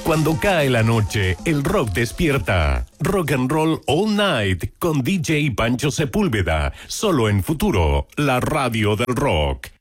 Cuando cae la noche, el rock despierta. Rock and Roll All Night con DJ Pancho Sepúlveda. Solo en Futuro, la radio del rock.